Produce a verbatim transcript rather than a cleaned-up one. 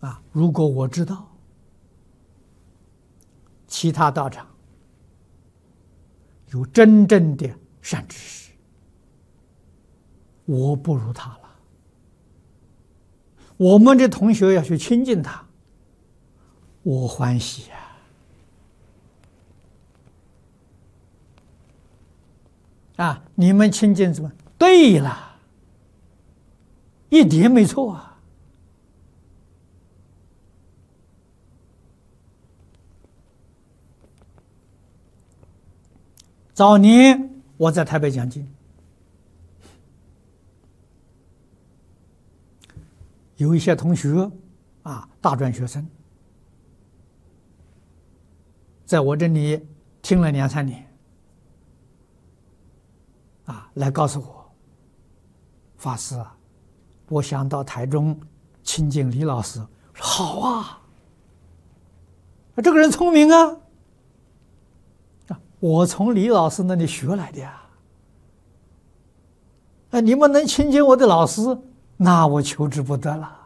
啊，如果我知道其他道场有真正的善知识，我不如他了。我们的同学要去亲近他，我欢喜呀、啊！啊，你们亲近什么？对了，一点没错啊！早年我在台北讲经，有一些同学啊，大专学生，在我这里听了两三年，啊，来告诉我，法师啊，我想到台中亲近李老师。说好啊，这个人聪明啊，啊，我从李老师那里学来的呀。啊，你们能亲近我的老师，那我求之不得了。